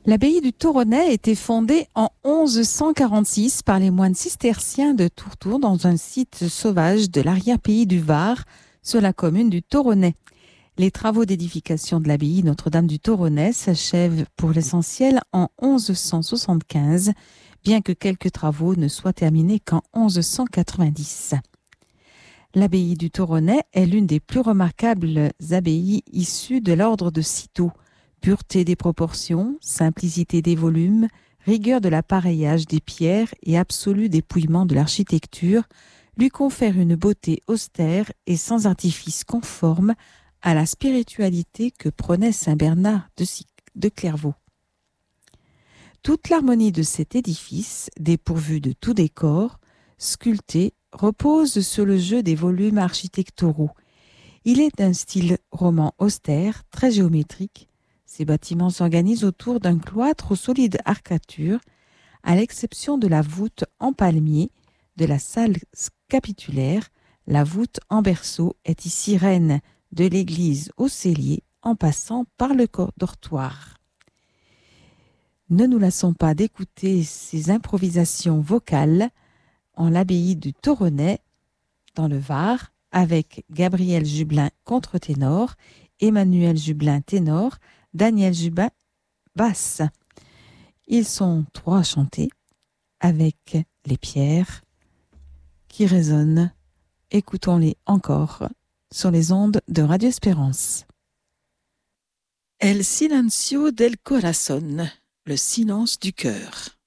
L'abbaye du Toronnais a été fondée en 1146 par les moines cisterciens de Tourtour dans un site sauvage de l'arrière-pays du Var, sur la commune du Toronnais. Les travaux d'édification de l'abbaye Notre-Dame du Toronnais s'achèvent pour l'essentiel en 1175, bien que quelques travaux ne soient terminés qu'en 1190. L'abbaye du Toronnais est l'une des plus remarquables abbayes issues de l'ordre de Cîteaux. Pureté des proportions, simplicité des volumes, rigueur de l'appareillage des pierres et absolu dépouillement de l'architecture lui confèrent une beauté austère et sans artifice conforme à la spiritualité que prônait saint Bernard de Clairvaux. Toute l'harmonie de cet édifice, dépourvu de tout décor, sculpté, repose sur le jeu des volumes architecturaux. Il est d'un style roman austère, très géométrique. Ces bâtiments s'organisent autour d'un cloître aux solides arcatures, à l'exception de la voûte en palmier de la salle capitulaire. La voûte en berceau est ici reine de l'église au cellier en passant par le dortoir. Ne nous lassons pas d'écouter ces improvisations vocales en l'abbaye du Toronnais dans le Var avec Gabriel Jublin contre-ténor, Emmanuel Jublin ténor, Daniel Jubin basse. Ils sont trois à chanter avec les pierres qui résonnent. Écoutons-les encore sur les ondes de Radio Espérance. El silencio del corazón, le silence du cœur.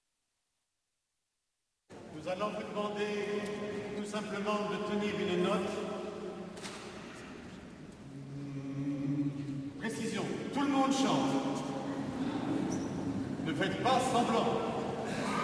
Nous allons vous demander tout simplement de tenir une note. Précision, tout le monde chante. Ne faites pas semblant.